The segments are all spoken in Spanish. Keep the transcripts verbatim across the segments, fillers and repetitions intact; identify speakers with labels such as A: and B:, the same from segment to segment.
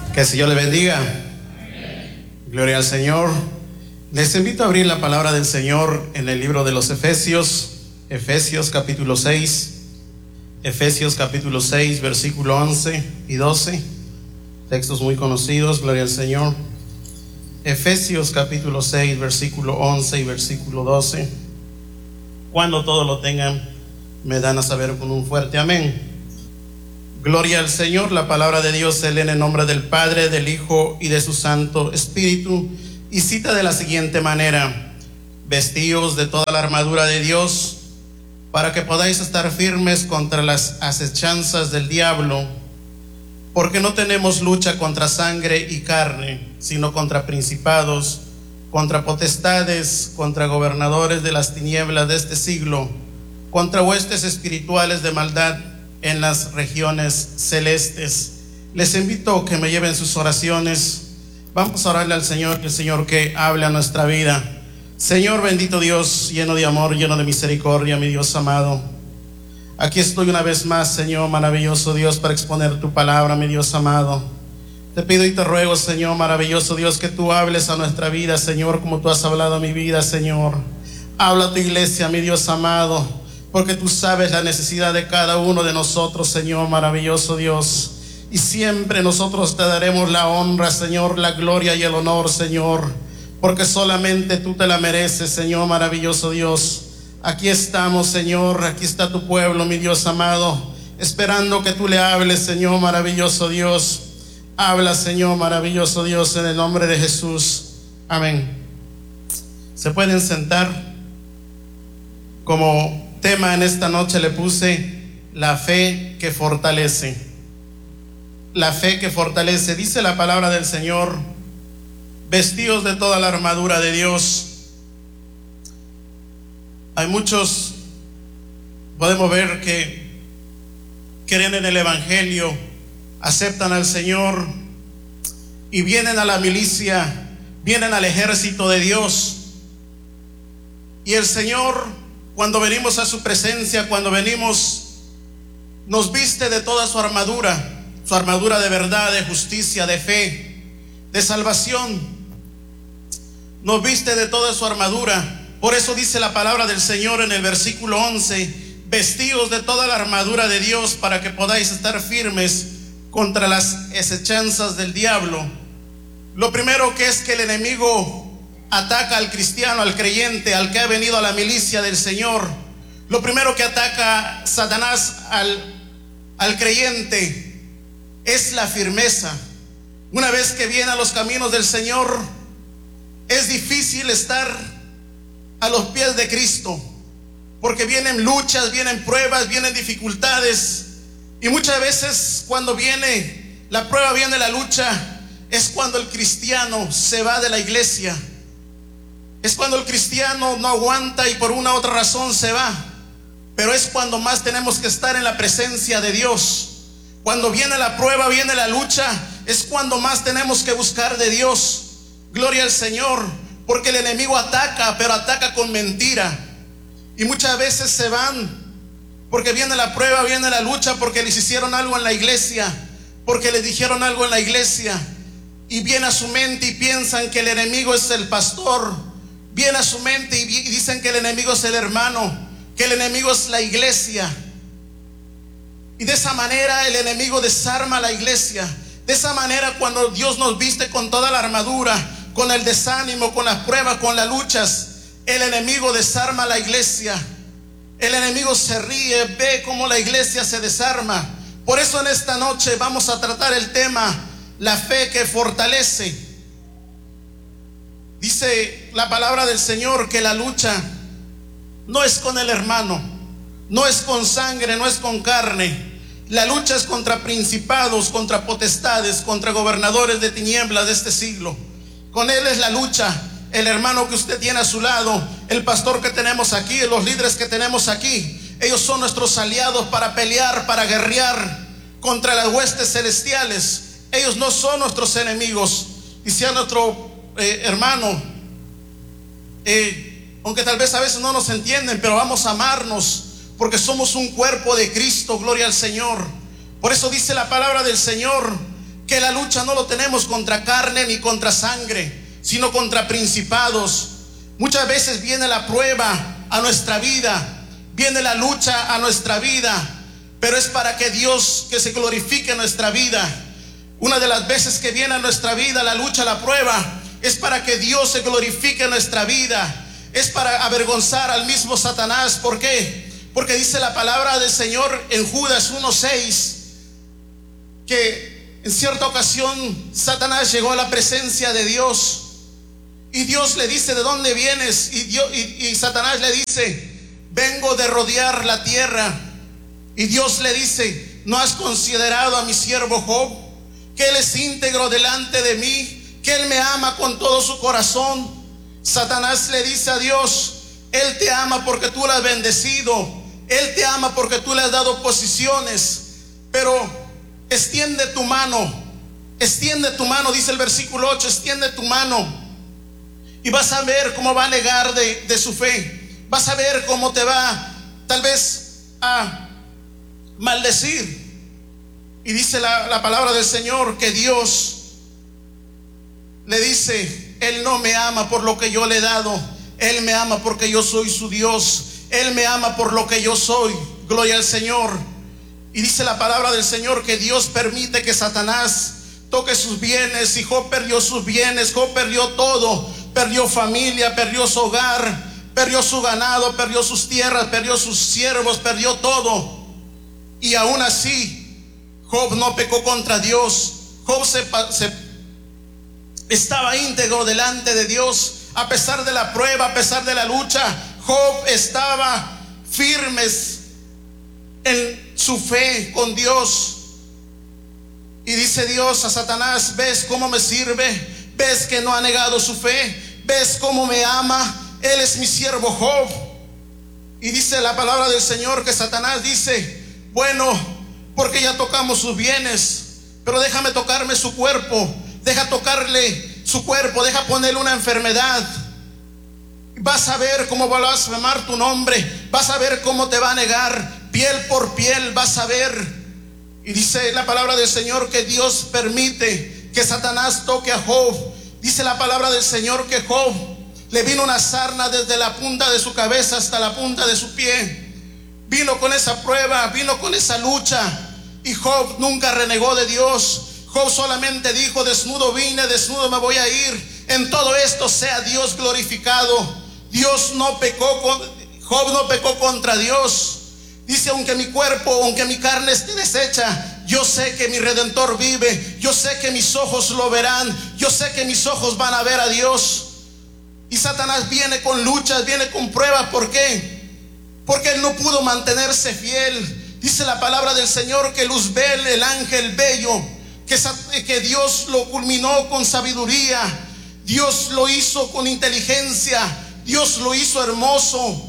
A: Que el Señor le bendiga. Gloria al Señor. Les invito a abrir la palabra del Señor en el libro de los Efesios, Efesios capítulo seis, Efesios capítulo seis, versículo once y doce, textos muy conocidos, gloria al Señor. Efesios capítulo seis, versículo once y versículo doce. Cuando todos lo tengan, me dan a saber con un fuerte amén. Gloria al Señor. La palabra de Dios se lee en el nombre del Padre, del Hijo y de su Santo Espíritu, y cita de la siguiente manera: vestíos de toda la armadura de Dios, para que podáis estar firmes contra las acechanzas del diablo, porque no tenemos lucha contra sangre y carne, sino contra principados, contra potestades, contra gobernadores de las tinieblas de este siglo, contra huestes espirituales de maldad en las regiones celestes. Les invito a que me lleven sus oraciones. Vamos a orarle al Señor, que el Señor que hable a nuestra vida. Señor bendito Dios, lleno de amor, lleno de misericordia, mi Dios amado, aquí estoy una vez más, Señor maravilloso Dios, para exponer tu palabra, mi Dios amado. Te pido y te ruego, Señor maravilloso Dios, que tú hables a nuestra vida, Señor, como tú has hablado a mi vida, Señor. Habla a tu iglesia, mi Dios amado, porque tú sabes la necesidad de cada uno de nosotros, Señor maravilloso Dios. Y siempre nosotros te daremos la honra, Señor, la gloria y el honor, Señor, porque solamente tú te la mereces, Señor maravilloso Dios. Aquí estamos, Señor, aquí está tu pueblo, mi Dios amado, esperando que tú le hables, Señor maravilloso Dios. Habla, Señor maravilloso Dios, en el nombre de Jesús. Amén. Se pueden sentar. Como tema en esta noche le puse la fe que fortalece. La fe que fortalece. Dice la palabra del Señor: vestíos de toda la armadura de Dios. Hay muchos, podemos ver, que creen en el Evangelio, aceptan al Señor y vienen a la milicia, vienen al ejército de Dios. Y el Señor, cuando venimos a su presencia, cuando venimos, nos viste de toda su armadura, su armadura de verdad, de justicia, de fe, de salvación. Nos viste de toda su armadura. Por eso dice la palabra del Señor en el versículo once: vestíos de toda la armadura de Dios, para que podáis estar firmes contra las acechanzas del diablo. Lo primero que es que el enemigo ataca al cristiano, al creyente, al que ha venido a la milicia del Señor. Lo primero que ataca Satanás al, al creyente es la firmeza. Una vez que viene a los caminos del Señor, es difícil estar a los pies de Cristo, porque vienen luchas, vienen pruebas, vienen dificultades. Y muchas veces cuando viene la prueba, viene la lucha, es cuando el cristiano se va de la iglesia. Es cuando el cristiano no aguanta y por una u otra razón se va. Pero es cuando más tenemos que estar en la presencia de Dios. Cuando viene la prueba, viene la lucha, es cuando más tenemos que buscar de Dios. Gloria al Señor, porque el enemigo ataca, pero ataca con mentira. Y muchas veces se van porque viene la prueba, viene la lucha, porque les hicieron algo en la iglesia, porque les dijeron algo en la iglesia, y viene a su mente y piensan que el enemigo es el pastor. Viene a su mente y dicen que el enemigo es el hermano, que el enemigo es la iglesia. Y de esa manera el enemigo desarma la iglesia. De esa manera, cuando Dios nos viste con toda la armadura, con el desánimo, con las pruebas, con las luchas, el enemigo desarma la iglesia. El enemigo se ríe, ve cómo la iglesia se desarma. Por eso en esta noche vamos a tratar el tema, la fe que fortalece. Dice la palabra del Señor que la lucha no es con el hermano, no es con sangre, no es con carne. La lucha es contra principados, contra potestades, contra gobernadores de tinieblas de este siglo. Con él es la lucha. El hermano que usted tiene a su lado, el pastor que tenemos aquí, los líderes que tenemos aquí, ellos son nuestros aliados para pelear, para guerrear contra las huestes celestiales. Ellos no son nuestros enemigos. Y sea nuestro eh, hermano, eh, aunque tal vez a veces no nos entienden, pero vamos a amarnos, porque somos un cuerpo de Cristo. Gloria al Señor. Por eso dice la palabra del Señor que la lucha no lo tenemos contra carne ni contra sangre, sino contra principados. Muchas veces viene la prueba a nuestra vida, viene la lucha a nuestra vida, pero es para que Dios, que se glorifique en nuestra vida. Una de las veces que viene a nuestra vida la lucha, la prueba, es para que Dios se glorifique en nuestra vida. Es para avergonzar al mismo Satanás. ¿Por qué? Porque dice la palabra del Señor en Judas uno seis que en cierta ocasión Satanás llegó a la presencia de Dios y Dios le dice: ¿de dónde vienes? Y, Dios, y, y Satanás le dice: vengo de rodear la tierra. Y Dios le dice: ¿no has considerado a mi siervo Job, que él es íntegro delante de mí, que él me ama con todo su corazón? Satanás le dice a Dios: él te ama porque tú le has bendecido, él te ama porque tú le has dado posiciones, pero extiende tu mano, extiende tu mano, dice el versículo ocho, extiende tu mano y vas a ver cómo va a negar de, de su fe. Vas a ver cómo te va tal vez a maldecir. Y dice la, la palabra del Señor que Dios le dice: él no me ama por lo que yo le he dado, él me ama porque yo soy su Dios, él me ama por lo que yo soy. Gloria al Señor. Y dice la palabra del Señor que Dios permite que Satanás toque sus bienes. Y Job perdió sus bienes, Job perdió todo, perdió familia, perdió su hogar, perdió su ganado, perdió sus tierras, perdió sus siervos, perdió todo. Y aún así Job no pecó contra Dios. Job se, se estaba íntegro delante de Dios. A pesar de la prueba, a pesar de la lucha, Job estaba firmes en su fe con Dios. Y dice Dios a Satanás: ¿ves cómo me sirve? ¿Ves que no ha negado su fe? ¿Ves cómo me ama? Él es mi siervo Job. Y dice la palabra del Señor que Satanás dice: bueno, porque ya tocamos sus bienes, pero déjame tocarme su cuerpo, deja tocarle su cuerpo, deja ponerle una enfermedad. Vas a ver cómo va a blasfemar tu nombre, vas a ver cómo te va a negar piel por piel, vas a ver. Y dice la palabra del Señor que Dios permite que Satanás toque a Job. Dice la palabra del Señor que Job le vino una sarna desde la punta de su cabeza hasta la punta de su pie. Vino con esa prueba, vino con esa lucha, y Job nunca renegó de Dios. Job solamente dijo: desnudo vine, desnudo me voy a ir. En todo esto sea Dios glorificado. Dios no pecó con, Job no pecó contra Dios. Dice: aunque mi cuerpo, aunque mi carne esté deshecha, yo sé que mi Redentor vive, yo sé que mis ojos lo verán, yo sé que mis ojos van a ver a Dios. Y Satanás viene con luchas, viene con pruebas. ¿Por qué? Porque él no pudo mantenerse fiel. Dice la palabra del Señor que Luzbel, el ángel bello, que, que Dios lo culminó con sabiduría, Dios lo hizo con inteligencia, Dios lo hizo hermoso.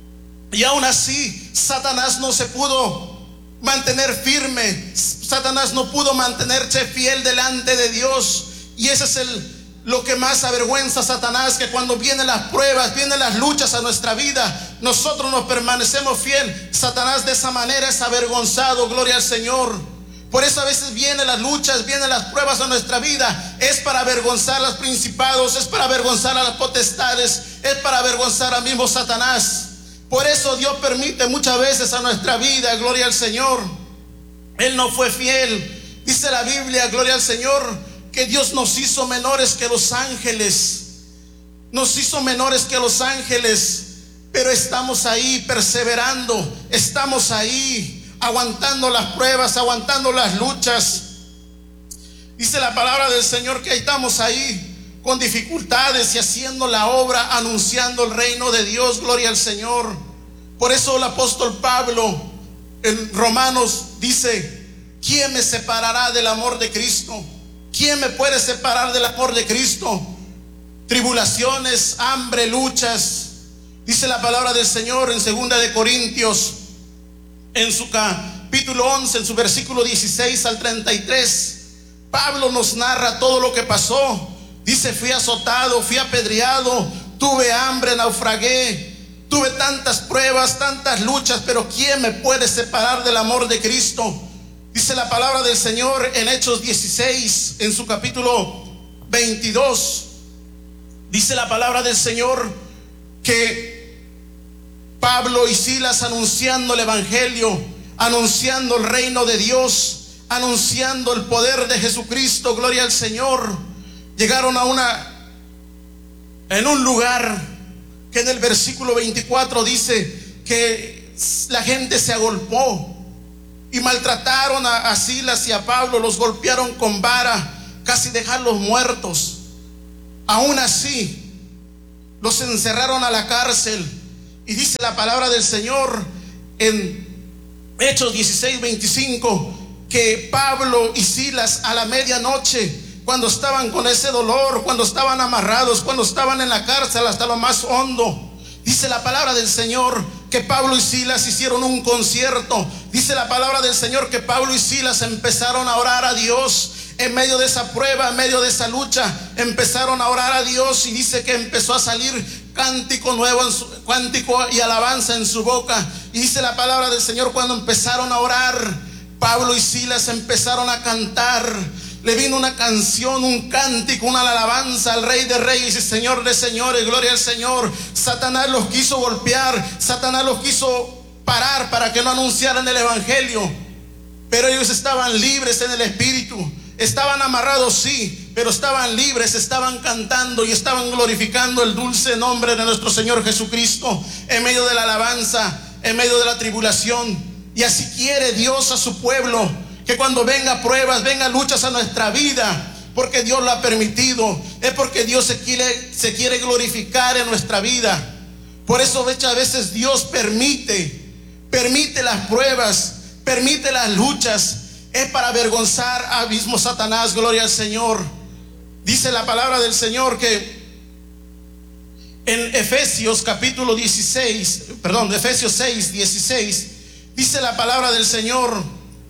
A: Y aún así Satanás no se pudo mantener firme. Satanás no pudo mantenerse fiel delante de Dios. Y ese es el, lo que más avergüenza a Satanás, que cuando vienen las pruebas, vienen las luchas a nuestra vida, nosotros nos permanecemos fiel. Satanás de esa manera es avergonzado. Gloria al Señor. Por eso a veces vienen las luchas, vienen las pruebas a nuestra vida. Es para avergonzar a los principados, es para avergonzar a las potestades, es para avergonzar al mismo Satanás. Por eso Dios permite muchas veces a nuestra vida, gloria al Señor. Él no fue fiel. Dice la Biblia, gloria al Señor, que Dios nos hizo menores que los ángeles. Nos hizo menores que los ángeles. Pero estamos ahí perseverando, estamos ahí aguantando las pruebas, aguantando las luchas. Dice la palabra del Señor que estamos ahí con dificultades y haciendo la obra, anunciando el reino de Dios. Gloria al Señor. Por eso el apóstol Pablo en Romanos dice: ¿quién me separará del amor de Cristo? ¿Quién me puede separar del amor de Cristo? Tribulaciones, hambre, luchas. Dice la palabra del Señor en segunda de Corintios, en su capítulo once, en su versículo dieciséis al treinta y tres, Pablo nos narra todo lo que pasó. Dice: fui azotado, fui apedreado, tuve hambre, naufragué, tuve tantas pruebas, tantas luchas, pero ¿quién me puede separar del amor de Cristo? Dice la palabra del Señor en Hechos dieciséis, en su capítulo veintidós. Dice la palabra del Señor que Pablo y Silas, anunciando el evangelio, anunciando el reino de Dios, anunciando el poder de Jesucristo, gloria al Señor, llegaron a una en un lugar que en el versículo veinticuatro dice que la gente se agolpó y maltrataron a, a Silas y a Pablo, los golpearon con vara, casi dejarlos muertos. Aún así, los encerraron a la cárcel. Y dice la palabra del Señor en Hechos dieciséis, veinticinco, que Pablo y Silas a la medianoche, cuando estaban con ese dolor, cuando estaban amarrados, cuando estaban en la cárcel hasta lo más hondo, dice la palabra del Señor que Pablo y Silas hicieron un concierto. Dice la palabra del Señor que Pablo y Silas empezaron a orar a Dios. En medio de esa prueba, en medio de esa lucha, empezaron a orar a Dios. Y dice que empezó a salir cántico nuevo, en su, cántico y alabanza en su boca. Y dice la palabra del Señor, cuando empezaron a orar, Pablo y Silas empezaron a cantar. Le vino una canción, un cántico, una alabanza al Rey de Reyes y Señor de Señores. Gloria al Señor. Satanás los quiso golpear, Satanás los quiso parar para que no anunciaran el evangelio, pero ellos estaban libres en el espíritu. Estaban amarrados, sí, pero estaban libres, estaban cantando y estaban glorificando el dulce nombre de nuestro Señor Jesucristo en medio de la alabanza, en medio de la tribulación. Y así quiere Dios a su pueblo, que cuando venga pruebas, venga luchas a nuestra vida, porque Dios lo ha permitido, es porque Dios se quiere, se quiere glorificar en nuestra vida. Por eso muchas veces Dios permite, permite las pruebas, permite las luchas. Es para avergonzar al mismo Satanás, gloria al Señor. Dice la palabra del Señor que en Efesios capítulo dieciséis, perdón, Efesios seis, dieciséis, dice la palabra del Señor: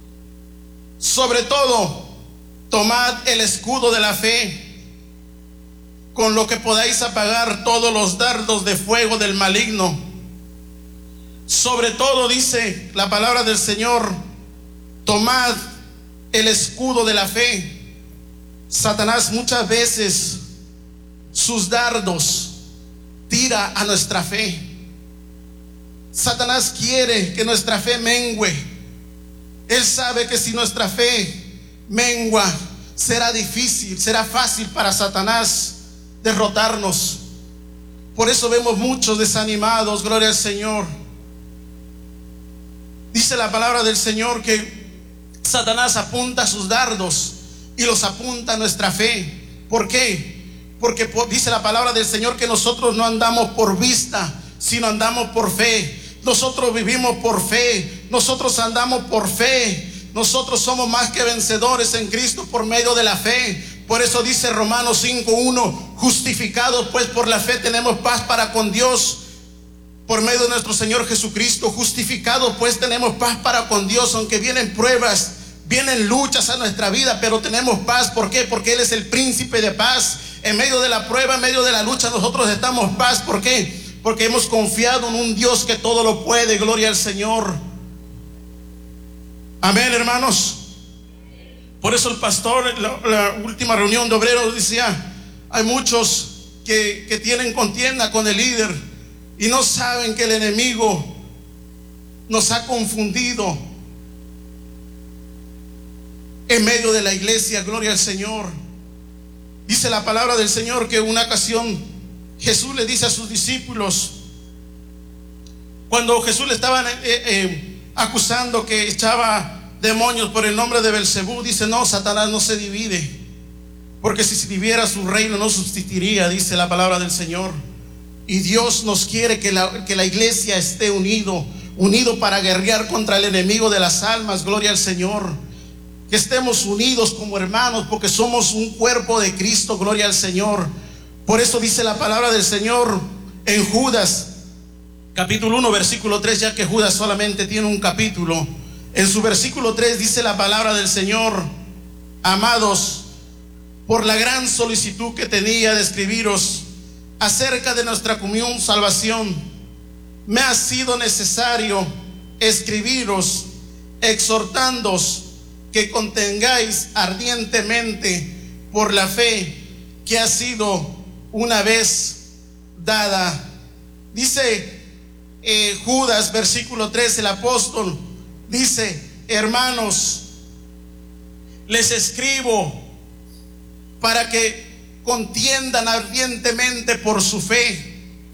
A: sobre todo, tomad el escudo de la fe, con lo que podáis apagar todos los dardos de fuego del maligno. Sobre todo, dice la palabra del Señor, tomad el escudo de la fe. Satanás muchas veces sus dardos tira a nuestra fe. Satanás quiere que nuestra fe mengüe. Él sabe que si nuestra fe mengua, será difícil, será fácil para Satanás derrotarnos. Por eso vemos muchos desanimados, gloria al Señor. Dice la palabra del Señor que Satanás apunta sus dardos y los apunta a nuestra fe. ¿Por qué? Porque dice la palabra del Señor que nosotros no andamos por vista, sino andamos por fe. Nosotros vivimos por fe, nosotros andamos por fe. Nosotros somos más que vencedores en Cristo por medio de la fe. Por eso dice Romanos cinco uno: justificados pues por la fe tenemos paz para con Dios por medio de nuestro Señor Jesucristo. Justificados pues tenemos paz para con Dios, aunque vienen pruebas, vienen luchas a nuestra vida, pero tenemos paz. ¿Por qué? Porque Él es el príncipe de paz. En medio de la prueba, en medio de la lucha, nosotros estamos en paz. ¿Por qué? Porque hemos confiado en un Dios que todo lo puede. Gloria al Señor. Amén, hermanos. Por eso el pastor en la, la última reunión de obreros decía: hay muchos que, que tienen contienda con el líder y no saben que el enemigo nos ha confundido en medio de la iglesia. Gloria al Señor. Dice la palabra del Señor que en una ocasión Jesús le dice a sus discípulos, cuando Jesús le estaban eh, eh, acusando que echaba demonios por el nombre de Belcebú, dice: no, Satanás no se divide, porque si se dividiera su reino no subsistiría, dice la palabra del Señor. Y Dios nos quiere que la, que la iglesia esté unido, unido para guerrear contra el enemigo de las almas. Gloria al Señor. Que estemos unidos como hermanos, porque somos un cuerpo de Cristo. Gloria al Señor. Por eso dice la palabra del Señor en Judas capítulo uno versículo tres, ya que Judas solamente tiene un capítulo. En su versículo tres dice la palabra del Señor: amados, por la gran solicitud que tenía de escribiros acerca de nuestra común salvación, me ha sido necesario escribiros, exhortándoos que contengáis ardientemente por la fe que ha sido una vez dada. Dice eh, Judas, versículo tres, el apóstol dice: hermanos, les escribo para que contiendan ardientemente por su fe.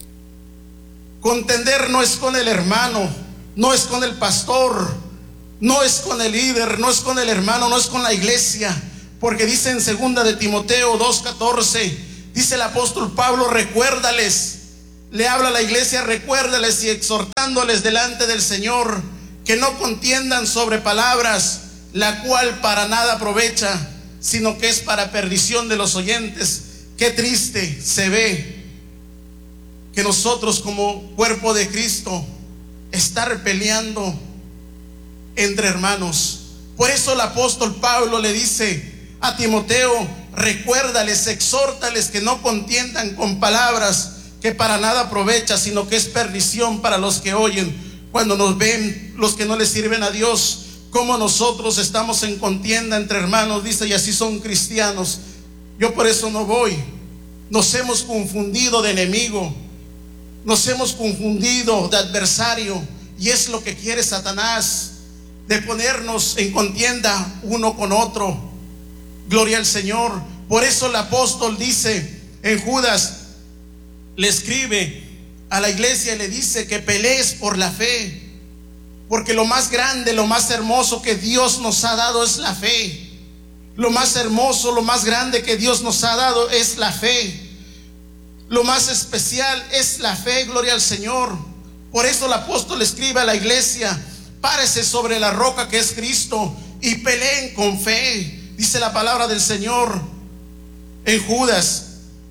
A: Contender no es con el hermano, no es con el pastor, no es con el líder, no es con el hermano, no es con la iglesia, porque dice en segunda de Timoteo dos catorce, dice el apóstol Pablo: recuérdales, le habla a la iglesia, recuérdales y exhortándoles delante del Señor, que no contiendan sobre palabras, la cual para nada aprovecha, sino que es para perdición de los oyentes. Qué triste se ve que nosotros como cuerpo de Cristo estar peleando entre hermanos. Por eso el apóstol Pablo le dice a Timoteo: recuérdales, exhórtales que no contiendan con palabras que para nada aprovecha, sino que es perdición para los que oyen. Cuando nos ven los que no le sirven a Dios, como nosotros estamos en contienda entre hermanos, dice, y así son cristianos. Yo por eso no voy. Nos hemos confundido de enemigo, nos hemos confundido de adversario, y es lo que quiere Satanás, de ponernos en contienda uno con otro. Gloria al Señor. Por eso el apóstol dice en Judas, le escribe a la iglesia y le dice que pelees por la fe, porque lo más grande, lo más hermoso que Dios nos ha dado es la fe. Lo más hermoso, lo más grande que Dios nos ha dado es la fe. Lo más especial es la fe, gloria al Señor. Por eso el apóstol escribe a la iglesia: párese sobre la roca que es Cristo y peleen con fe. Dice la palabra del Señor en Judas,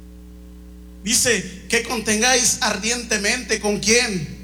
A: dice que contengáis ardientemente. ¿Con quién?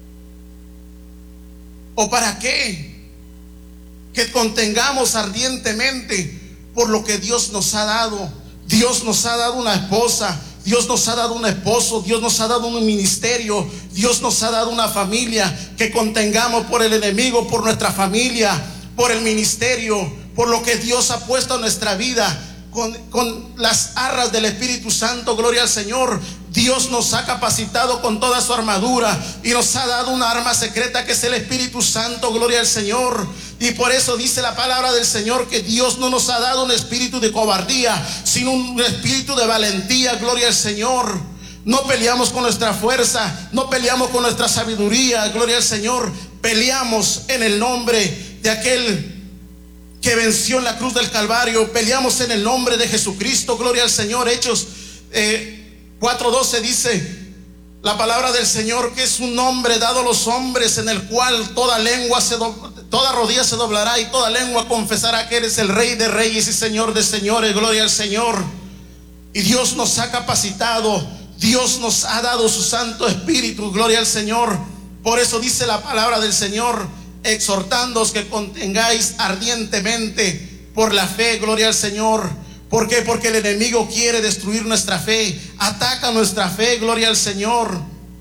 A: ¿O para qué? Que contengamos ardientemente por lo que Dios nos ha dado. Dios nos ha dado una esposa, Dios nos ha dado un esposo, Dios nos ha dado un ministerio, Dios nos ha dado una familia. Que contengamos por el enemigo, por nuestra familia, por el ministerio, por lo que Dios ha puesto en nuestra vida, con, con las arras del Espíritu Santo. Gloria al Señor. Dios nos ha capacitado con toda su armadura y nos ha dado una arma secreta que es el Espíritu Santo. Gloria al Señor. Y por eso dice la palabra del Señor que Dios no nos ha dado un espíritu de cobardía, sino un espíritu de valentía. Gloria al Señor. No peleamos con nuestra fuerza, no peleamos con nuestra sabiduría. Gloria al Señor. Peleamos en el nombre de aquel que venció en la cruz del Calvario. Peleamos en el nombre de Jesucristo. Gloria al Señor. Hechos eh, cuatro doce dice la palabra del Señor que es un nombre dado a los hombres, en el cual toda lengua se do, toda rodilla se doblará y toda lengua confesará que eres el Rey de reyes y Señor de señores. Gloria al Señor. Y Dios nos ha capacitado, Dios nos ha dado su Santo Espíritu. Gloria al Señor. Por eso dice la palabra del Señor, exhortándoos que contengáis ardientemente por la fe. Gloria al Señor. ¿Por qué? Porque el enemigo quiere destruir nuestra fe, ataca nuestra fe. Gloria al Señor.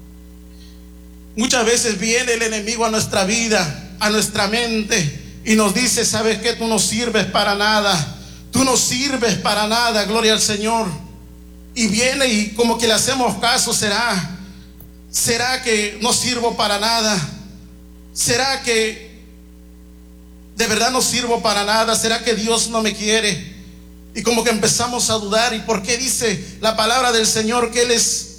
A: Muchas veces viene el enemigo a nuestra vida, a nuestra mente, y nos dice: ¿sabes qué? Tú no sirves para nada, tú no sirves para nada. Gloria al Señor. Y viene y como que le hacemos caso. ¿Será? ¿Será que no sirvo para nada? ¿Será que de verdad no sirvo para nada? ¿Será que Dios no me quiere? Y como que empezamos a dudar. ¿Y por qué dice la palabra del Señor que Él es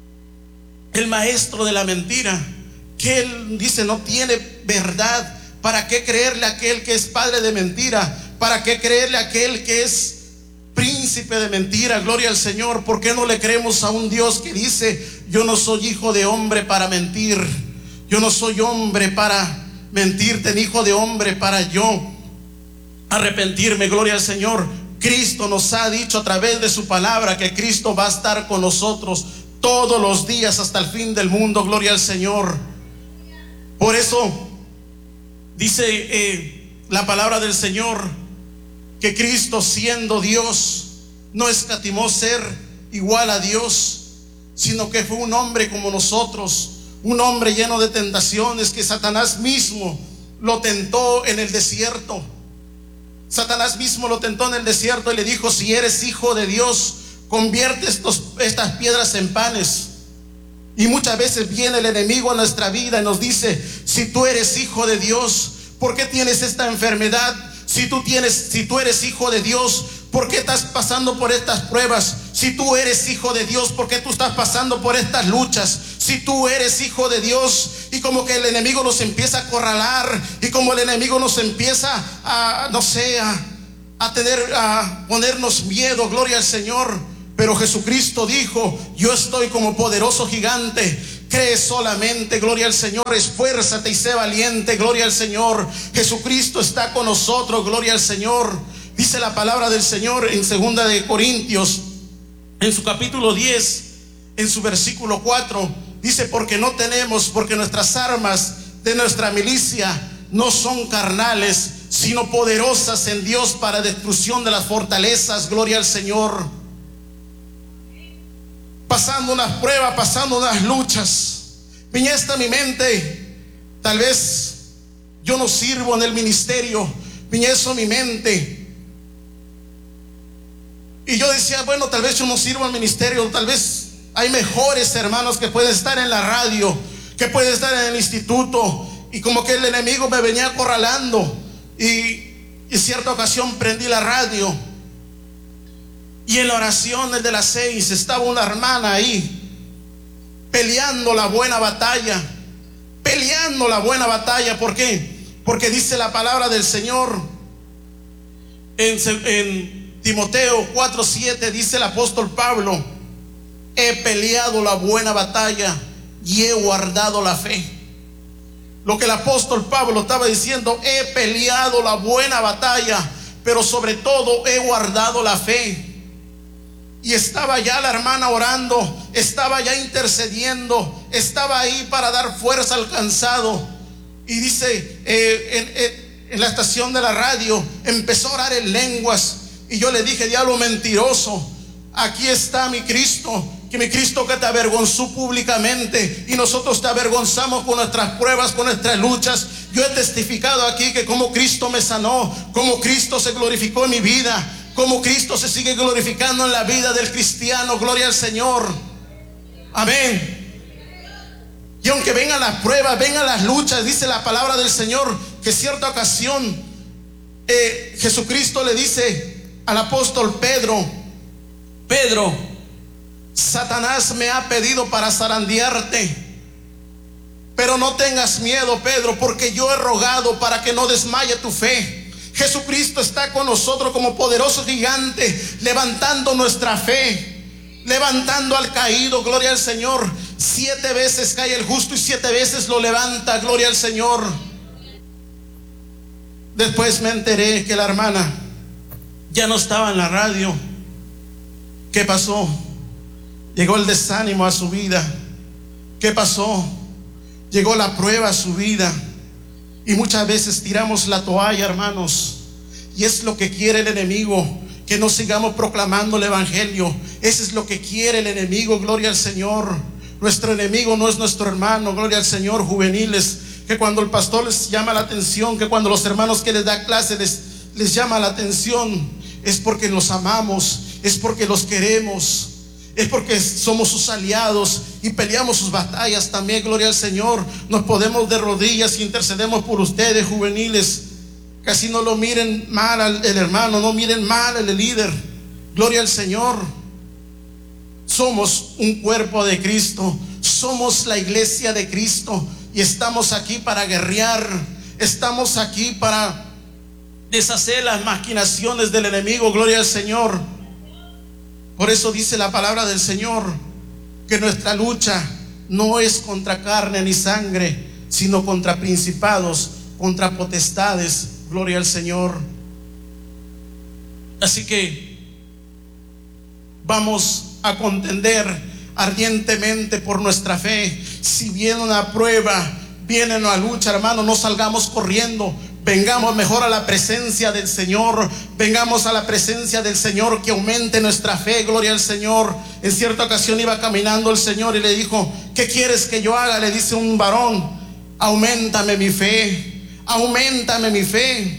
A: el maestro de la mentira? Que Él dice no tiene verdad. ¿Para qué creerle a aquel que es padre de mentira? ¿Para qué creerle a aquel que es príncipe de mentira? Gloria al Señor. ¿Por qué no le creemos a un Dios que dice: yo no soy hijo de hombre para mentir? Yo no soy hombre para mentirte, ni hijo de hombre para yo arrepentirme. Gloria al Señor. Cristo nos ha dicho a través de su palabra que Cristo va a estar con nosotros todos los días hasta el fin del mundo. Gloria al Señor. Por eso dice eh, la palabra del Señor que Cristo, siendo Dios, no escatimó ser igual a Dios, sino que fue un hombre como nosotros, un hombre lleno de tentaciones, que Satanás mismo lo tentó en el desierto. Satanás mismo lo tentó en el desierto y le dijo: si eres hijo de Dios, convierte estos, estas piedras en panes. Y muchas veces viene el enemigo a nuestra vida y nos dice: si tú eres hijo de Dios, ¿por qué tienes esta enfermedad? Si tú tienes, si tú eres hijo de Dios, ¿por qué estás pasando por estas pruebas? Si tú eres hijo de Dios, ¿por qué tú estás pasando por estas luchas? Si tú eres hijo de Dios, y como que el enemigo nos empieza a acorralar, y como el enemigo nos empieza a, no sé, a, a tener, a ponernos miedo, gloria al Señor. Pero Jesucristo dijo: yo estoy como poderoso gigante. Cree solamente, gloria al Señor, esfuérzate y sé valiente, gloria al Señor. Jesucristo está con nosotros, gloria al Señor. Dice la palabra del Señor en segunda de Corintios, en su capítulo diez, en su versículo cuatro, dice: porque no tenemos, porque nuestras armas de nuestra milicia no son carnales, sino poderosas en Dios para destrucción de las fortalezas, gloria al Señor. Pasando unas pruebas, pasando unas luchas, venía esta a mi mente: tal vez yo no sirvo en el ministerio. Venía eso a mi mente, y yo decía: bueno, tal vez yo no sirvo al ministerio, tal vez hay mejores hermanos que pueden estar en la radio, que pueden estar en el instituto. Y como que el enemigo me venía acorralando, y en cierta ocasión prendí la radio, y en la oración de las seis estaba una hermana ahí peleando la buena batalla, peleando la buena batalla. ¿Por qué? Porque dice la palabra del Señor en, en Timoteo cuatro siete, dice el apóstol Pablo: he peleado la buena batalla y he guardado la fe. Lo que el apóstol Pablo estaba diciendo: he peleado la buena batalla, pero sobre todo he guardado la fe. Y estaba ya la hermana orando, estaba ya intercediendo, estaba ahí para dar fuerza al cansado. Y dice, eh, en, en, en la estación de la radio empezó a orar en lenguas. Y yo le dije: diablo mentiroso, aquí está mi Cristo, que mi Cristo que te avergonzó públicamente, y nosotros te avergonzamos con nuestras pruebas, con nuestras luchas. Yo he testificado aquí que como Cristo me sanó, como Cristo se glorificó en mi vida, como Cristo se sigue glorificando en la vida del cristiano, gloria al Señor. Amén. Y aunque vengan las pruebas, vengan las luchas, dice la palabra del Señor que cierta ocasión eh, Jesucristo le dice al apóstol Pedro: Pedro, Satanás me ha pedido para zarandearte, pero no tengas miedo, Pedro, porque yo he rogado para que no desmaye tu fe. Jesucristo está con nosotros como poderoso gigante, levantando nuestra fe, levantando al caído, gloria al Señor. Siete veces cae el justo y siete veces lo levanta, gloria al Señor. Después me enteré que la hermana ya no estaba en la radio. ¿Qué pasó? Llegó el desánimo a su vida. ¿Qué pasó? Llegó la prueba a su vida. Y muchas veces tiramos la toalla, hermanos. Y es lo que quiere el enemigo, que no sigamos proclamando el evangelio. Eso es lo que quiere el enemigo, gloria al Señor. Nuestro enemigo no es nuestro hermano, gloria al Señor. Juveniles, que cuando el pastor les llama la atención, que cuando los hermanos que les da clase les, les llama la atención, es porque los amamos, es porque los queremos, es porque somos sus aliados y peleamos sus batallas también, gloria al Señor. Nos podemos de rodillas y intercedemos por ustedes, juveniles. Casi no lo miren mal al el hermano, no miren mal al líder, gloria al Señor. Somos un cuerpo de Cristo, somos la iglesia de Cristo, y estamos aquí para guerrear, estamos aquí para deshacer las maquinaciones del enemigo, gloria al Señor. Por eso dice la palabra del Señor que nuestra lucha no es contra carne ni sangre, sino contra principados, contra potestades, gloria al Señor. Así que vamos a contender ardientemente por nuestra fe. Si viene una prueba, viene una lucha, hermano, no salgamos corriendo. Vengamos mejor a la presencia del Señor. Vengamos a la presencia del Señor, que aumente nuestra fe, gloria al Señor. En cierta ocasión iba caminando el Señor y le dijo: ¿qué quieres que yo haga? Le dice un varón: auméntame mi fe, auméntame mi fe.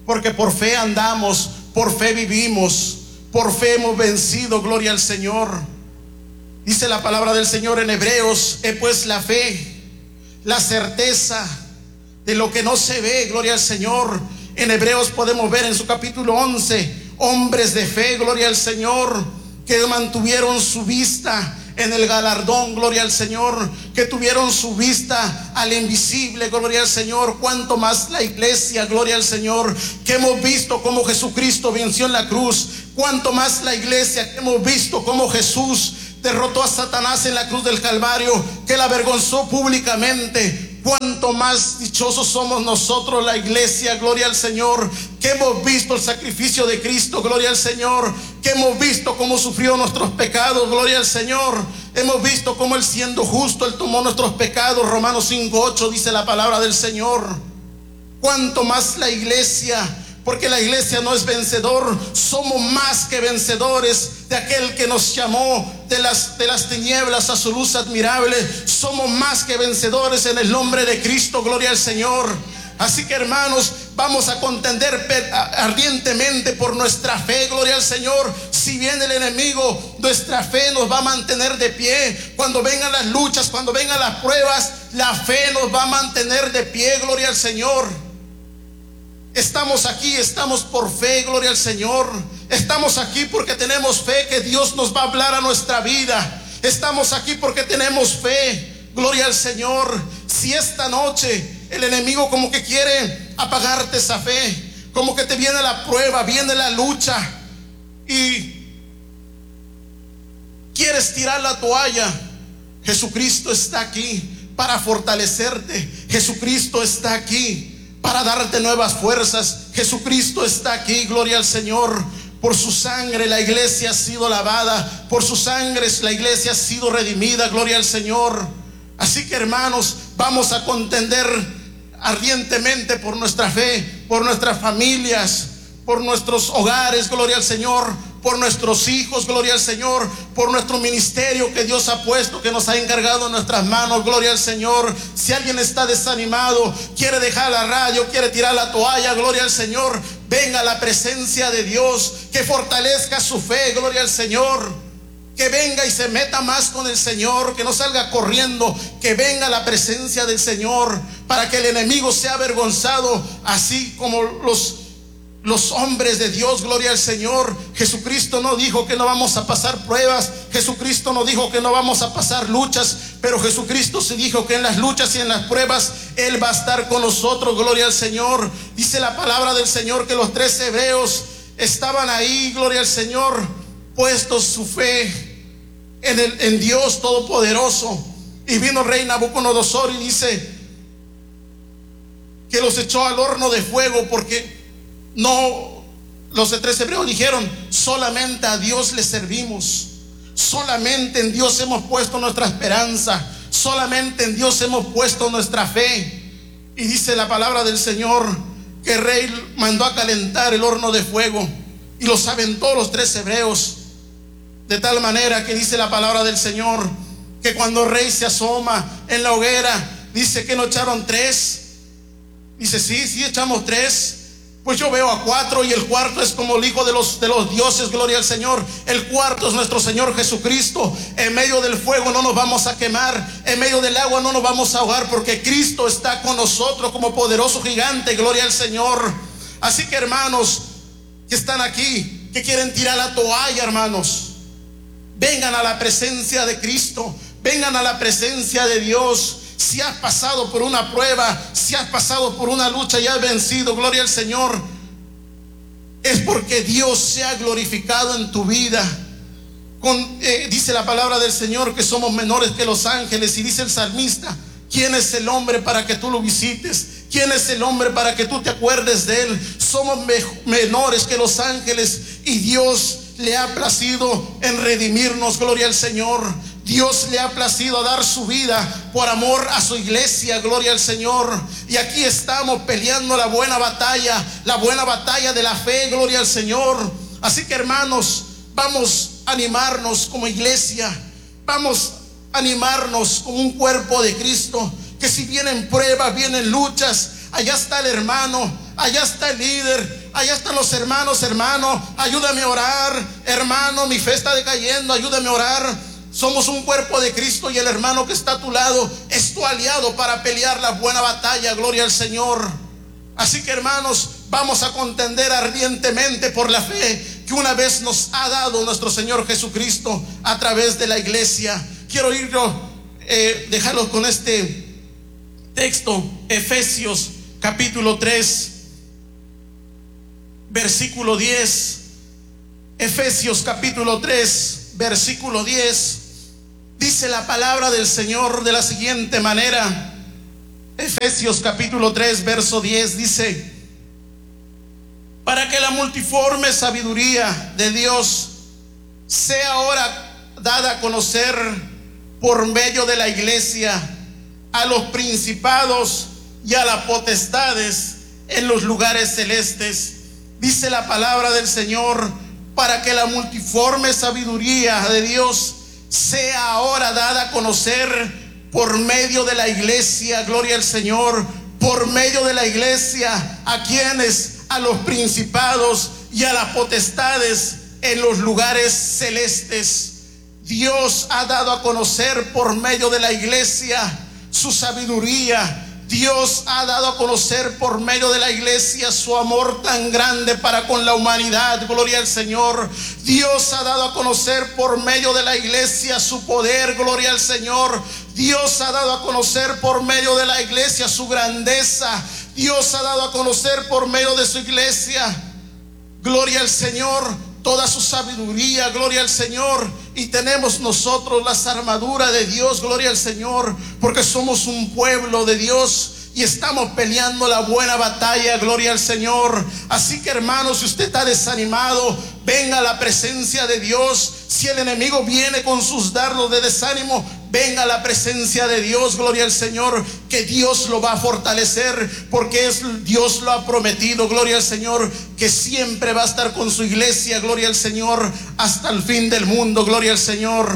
A: porque por fe andamos, por fe vivimos, por fe hemos vencido, gloria al Señor. Dice la palabra del Señor en Hebreos: es pues la fe, la certeza de lo que no se ve, gloria al Señor. En Hebreos podemos ver en su capítulo once, hombres de fe, gloria al Señor, que mantuvieron su vista en el galardón, gloria al Señor, que tuvieron su vista al invisible, gloria al Señor. Cuanto más la iglesia, gloria al Señor, que hemos visto cómo Jesucristo venció en la cruz. Cuanto más la iglesia, que hemos visto cómo Jesús derrotó a Satanás en la cruz del Calvario, que la avergonzó públicamente. Cuanto más dichosos somos nosotros, la iglesia, gloria al Señor, que hemos visto el sacrificio de Cristo, gloria al Señor, que hemos visto cómo sufrió nuestros pecados, gloria al Señor. Hemos visto cómo Él, siendo justo, Él tomó nuestros pecados. Romanos cinco ocho dice la palabra del Señor. Cuanto más la iglesia, porque la iglesia no es vencedor, somos más que vencedores de aquel que nos llamó de las, de las tinieblas a su luz admirable. Somos más que vencedores en el nombre de Cristo, gloria al Señor. Así que, hermanos, vamos a contender ardientemente por nuestra fe, gloria al Señor. Si viene el enemigo, nuestra fe nos va a mantener de pie. Cuando vengan las luchas, cuando vengan las pruebas, la fe nos va a mantener de pie, gloria al Señor. Estamos aquí, estamos por fe, gloria al Señor. Estamos aquí porque tenemos fe que Dios nos va a hablar a nuestra vida. Estamos aquí porque tenemos fe, gloria al Señor. Si esta noche el enemigo como que quiere apagarte esa fe, como que te viene la prueba, viene la lucha y quieres tirar la toalla, Jesucristo está aquí para fortalecerte. Jesucristo está aquí para darte nuevas fuerzas. Jesucristo está aquí, gloria al Señor. Por su sangre la iglesia ha sido lavada, por su sangre la iglesia ha sido redimida, gloria al Señor. Así que, hermanos, vamos a contender ardientemente por nuestra fe, por nuestras familias, por nuestros hogares, gloria al Señor, por nuestros hijos, gloria al Señor, por nuestro ministerio que Dios ha puesto, que nos ha encargado en nuestras manos, gloria al Señor. Si alguien está desanimado, quiere dejar la radio, quiere tirar la toalla, gloria al Señor, venga a la presencia de Dios, que fortalezca su fe, gloria al Señor. Que venga y se meta más con el Señor, que no salga corriendo, que venga a la presencia del Señor, para que el enemigo sea avergonzado, así como los Los hombres de Dios, gloria al Señor. Jesucristo no dijo que no vamos a pasar pruebas. Jesucristo no dijo que no vamos a pasar luchas. Pero Jesucristo sí dijo que en las luchas y en las pruebas Él va a estar con nosotros, gloria al Señor. Dice la palabra del Señor que los tres hebreos estaban ahí, gloria al Señor, puestos su fe en, el, en Dios Todopoderoso. Y vino el rey Nabucodonosor y dice que los echó al horno de fuego, porque no, los de tres hebreos dijeron: solamente a Dios le servimos, solamente en Dios hemos puesto nuestra esperanza, solamente en Dios hemos puesto nuestra fe. Y dice la palabra del Señor que el rey mandó a calentar el horno de fuego y los aventó los tres hebreos, de tal manera que dice la palabra del Señor que cuando el rey se asoma en la hoguera, dice que no echaron tres. Dice: sí, sí echamos tres. Pues yo veo a cuatro, y el cuarto es como el hijo de los, de los dioses, gloria al Señor. El cuarto es nuestro Señor Jesucristo. En medio del fuego no nos vamos a quemar, en medio del agua no nos vamos a ahogar, porque Cristo está con nosotros como poderoso gigante, gloria al Señor. Así que, hermanos que están aquí, que quieren tirar la toalla, hermanos, vengan a la presencia de Cristo, vengan a la presencia de Dios. Si has pasado por una prueba, si has pasado por una lucha y has vencido, gloria al Señor, es porque Dios se ha glorificado en tu vida. Con, eh, dice la palabra del Señor que somos menores que los ángeles. Y dice el salmista: ¿quién es el hombre para que tú lo visites? ¿Quién es el hombre para que tú te acuerdes de él? Somos me menores que los ángeles, y Dios le ha placido en redimirnos, gloria al Señor. Dios le ha placido dar su vida por amor a su iglesia, gloria al Señor. Y aquí estamos peleando la buena batalla, la buena batalla de la fe, gloria al Señor. Así que, hermanos, vamos a animarnos como iglesia, vamos a animarnos como un cuerpo de Cristo, que si vienen pruebas, vienen luchas, allá está el hermano, allá está el líder, allá están los hermanos. Hermano, ayúdame a orar. Hermano, mi fe está decayendo, ayúdame a orar. Somos un cuerpo de Cristo y el hermano que está a tu lado es tu aliado para pelear la buena batalla. Gloria al Señor. Así que, hermanos, vamos a contender ardientemente por la fe que una vez nos ha dado nuestro Señor Jesucristo a través de la iglesia. Quiero ir eh, dejarlo con este texto, Efesios capítulo tres, versículo diez. Efesios capítulo tres, versículo diez. Dice la palabra del Señor de la siguiente manera. Efesios capítulo tres, verso diez dice: para que la multiforme sabiduría de Dios sea ahora dada a conocer por medio de la iglesia a los principados y a las potestades en los lugares celestes. Dice la palabra del Señor: para que la multiforme sabiduría de Dios sea ahora dada a conocer por medio de la iglesia. Gloria al Señor. Por medio de la iglesia, ¿a quienes? A los principados y a las potestades en los lugares celestes. Dios ha dado a conocer por medio de la iglesia su sabiduría. Dios ha dado a conocer por medio de la iglesia su amor tan grande para con la humanidad. Gloria al Señor. Dios ha dado a conocer por medio de la iglesia su poder. Gloria al Señor. Dios ha dado a conocer por medio de la iglesia su grandeza. Dios ha dado a conocer por medio de su iglesia, gloria al Señor, toda su sabiduría. Gloria al Señor. Y tenemos nosotros las armaduras de Dios. Gloria al Señor, porque somos un pueblo de Dios y estamos peleando la buena batalla. Gloria al Señor. Así que, hermanos, si usted está desanimado, venga a la presencia de Dios. Si el enemigo viene con sus dardos de desánimo, venga a la presencia de Dios. Gloria al Señor, que Dios lo va a fortalecer, porque es, Dios lo ha prometido. Gloria al Señor, que siempre va a estar con su iglesia. Gloria al Señor, hasta el fin del mundo. Gloria al Señor.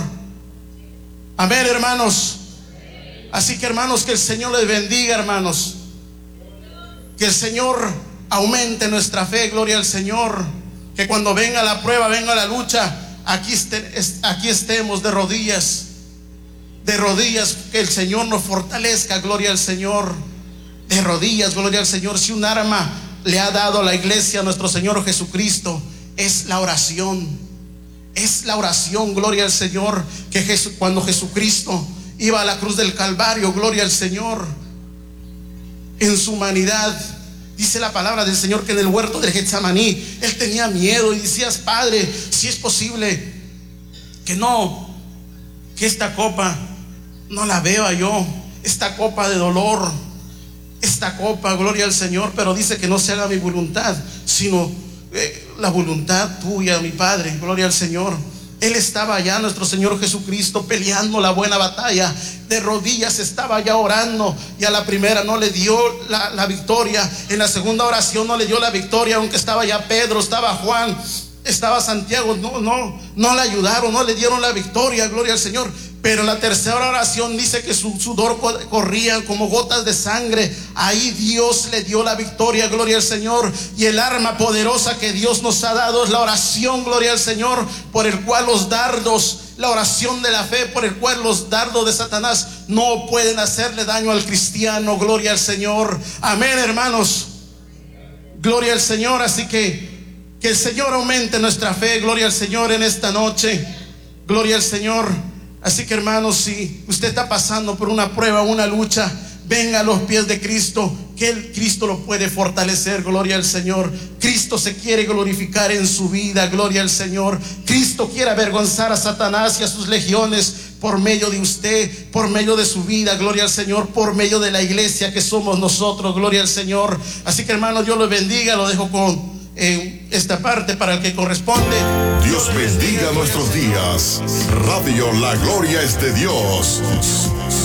A: Amén, hermanos. Así que, hermanos, que el Señor les bendiga, hermanos. Que el Señor aumente nuestra fe. Gloria al Señor. Que cuando venga la prueba, venga la lucha, aquí, este, aquí estemos de rodillas. De rodillas, que el Señor nos fortalezca. Gloria al Señor. De rodillas, gloria al Señor. Si un arma le ha dado a la iglesia nuestro Señor Jesucristo, es la oración. Es la oración, gloria al Señor. Que Jesu, cuando Jesucristo iba a la cruz del Calvario, gloria al Señor, en su humanidad, dice la palabra del Señor que en el huerto del Getsemaní Él tenía miedo y decía: Padre, si es posible que no, que esta copa no la beba yo, esta copa de dolor, esta copa, gloria al Señor, pero dice que no se haga mi voluntad, sino eh, la voluntad tuya, mi Padre. Gloria al Señor. Él estaba allá, nuestro Señor Jesucristo, peleando la buena batalla. De rodillas estaba allá orando, y a la primera no le dio la, la victoria. En la segunda oración no le dio la victoria, aunque estaba ya Pedro, estaba Juan, estaba Santiago. No, no, no le ayudaron, no le dieron la victoria. Gloria al Señor. Pero en la tercera oración dice que su sudor corría como gotas de sangre. Ahí Dios le dio la victoria, gloria al Señor. Y el arma poderosa que Dios nos ha dado es la oración, gloria al Señor, por el cual los dardos, la oración de la fe, por el cual los dardos de Satanás no pueden hacerle daño al cristiano. Gloria al Señor. Amén, hermanos. Gloria al Señor. Así que que el Señor aumente nuestra fe. Gloria al Señor en esta noche. Gloria al Señor. Así que, hermanos, si usted está pasando por una prueba, una lucha, venga a los pies de Cristo, que el Cristo lo puede fortalecer. Gloria al Señor. Cristo se quiere glorificar en su vida. Gloria al Señor. Cristo quiere avergonzar a Satanás y a sus legiones por medio de usted, por medio de su vida. Gloria al Señor. Por medio de la iglesia que somos nosotros. Gloria al Señor. Así que, hermanos, Dios los bendiga. Lo dejo con en esta parte para el que corresponde.
B: Dios bendiga nuestros días. Radio La Gloria es de Dios.